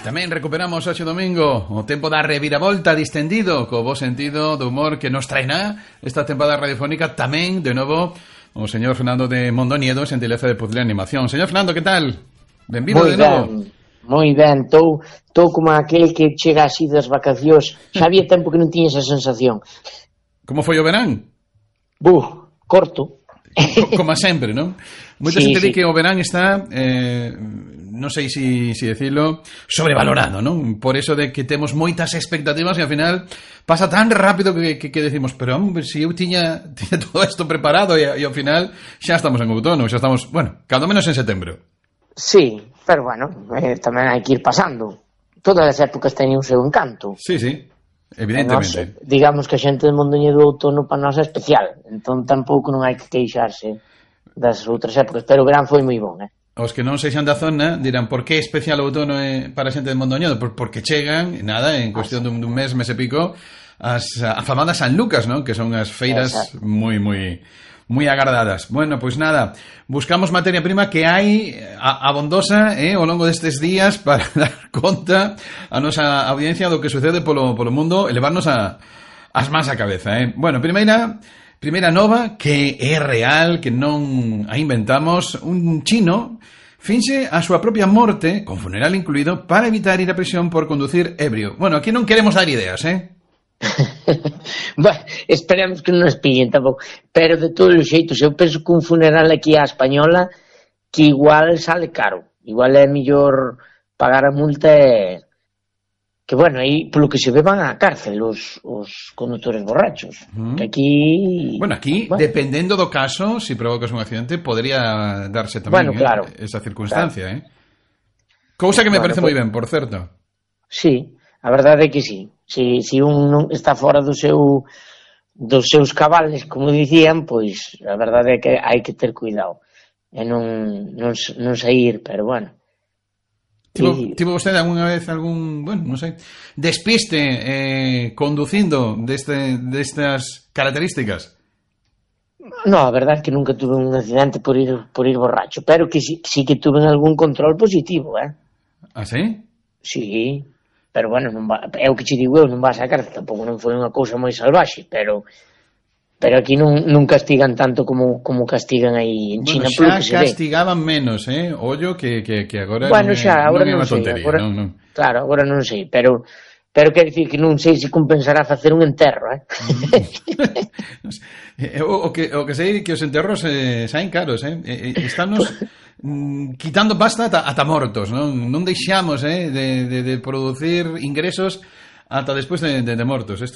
Tamén recuperamos hoxe domingo o tempo da reviravolta distendido, co bo sentido do humor que nos traena esta tempada radiofónica. Tamén, de novo, o señor Fernando de Mondoñedo, xentileza de Puzzle Animación. Señor Fernando, que tal? Benvido de novo. Moi ben, estou como aquel que chega así das vacacións. Xa había tempo que non tiña esa sensación. Como foi o verán? Corto. Como sempre, non? Moita xente di que o verán está, non sei si decirlo, sobrevalorado, non? Por eso de que temos moitas expectativas e ao final pasa tan rápido que decimos, pero hombre, si eu tiña todo isto preparado e ao final xa estamos en outono, xa estamos, bueno, cando menos en setembro. Sí, pero bueno, tamén hai que ir pasando. Todas as épocas teñen o seu encanto. Sí, evidentemente. Digamos que a xente de Mondoñedo do outono para nós é especial, entón tampouco non hai que queixarse das outras épocas, pero o verán foi moi bon, Os que non sexan da zona dirán por que é especial o outono para a xente de Mondoñedo, porque chegan, nada, en cuestión dun mes e pico, as afamadas San Lucas, non? Que son as feiras moi agardadas. Bueno, pois nada, buscamos materia prima que hai abondosa ao longo destes días para dar conta a nosa audiencia do que sucede polo mundo e levarnos as mans a cabeza, Bueno, primeira nova que é real, que non a inventamos. Un chino finxe a súa propia morte, con funeral incluído, para evitar ir a prisión por conducir ebrio. Bueno, aquí non queremos dar ideas, Bueno, esperemos que non nos pillen tampouco, pero de todos os xeitos eu penso que un funeral aquí á española que igual sale caro, igual é mellor pagar a multa que bueno, aí polo que se ve van á cárcel os condutores borrachos, que aquí dependendo do caso, se provocas un accidente podría darse tamén esa circunstancia, cousa que me parece moi ben, por certo. Sí, a verdade é que sí. Se un non está fora dos seus cabales, como dicían, pois a verdade é que hai que ter cuidado e non sair, pero bueno. Tivo vostede algunha vez non sei, despiste conducindo destas características? No, a verdade é que nunca tuve un accidente por ir borracho, pero que sí que tuve algún control positivo, Ah, sí? Sí. Pero bueno, é o que che digo eu, non vas a cárcel, tampouco non foi unha cousa moi salvaxe, pero aquí non castigan tanto como castigan aí en China. Bueno, xa castigaban menos, ollo que agora bueno, agora non é unha sei, tontería. Claro, agora non sei, pero quer dicir que non sei se compensará facer un enterro, O que sei que os enterros saen caros, Estános quitando pasta ata mortos, non deixamos de producir ingresos ata despois de mortos.